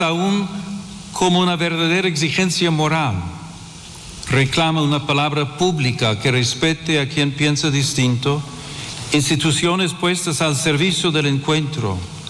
aún como una verdadera exigencia moral. Reclama una palabra pública que respete a quien piensa distinto, instituciones puestas al servicio del encuentro,